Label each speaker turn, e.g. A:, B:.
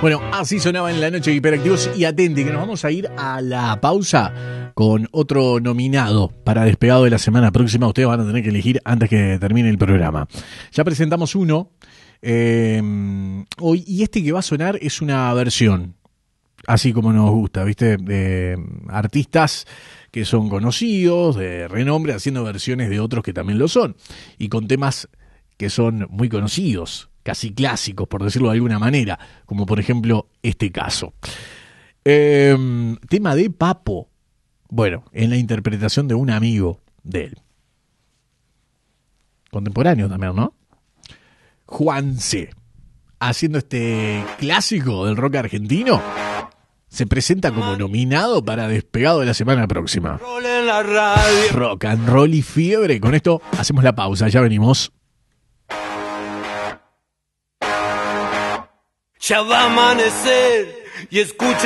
A: Bueno, así sonaba en la noche de Hiperactivos. Y atente, que nos vamos a ir a la pausa con otro nominado para Despegado de la semana próxima. Ustedes van a tener que elegir antes que termine el programa. Ya presentamos uno hoy, y este que va a sonar es una versión, así como nos gusta, ¿viste? De artistas que son conocidos, de renombre, haciendo versiones de otros que también lo son, y con temas que son muy conocidos, casi clásicos, por decirlo de alguna manera, como por ejemplo este caso. Tema de Papo, bueno, en la interpretación de un amigo de él. Contemporáneo también, ¿no? Juanse, haciendo este clásico del rock argentino, se presenta como nominado para Despegado de la semana próxima. Rock and roll y fiebre. Con esto hacemos la pausa, ya venimos.
B: Ya va a amanecer y escucho